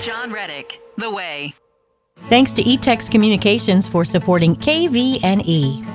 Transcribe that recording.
John Reddick, The Way. Thanks to eText Communications for supporting KVNE.